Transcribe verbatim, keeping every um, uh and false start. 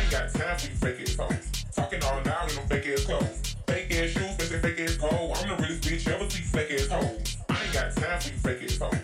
ain't got time for you fake ass hoes. Talking all loud in them fake ass clothes. Fake ass shoes, fake ass fake ass cold. I'm the realest bitch ever see fake ass hoes. I ain't got time for you fake ass hoes.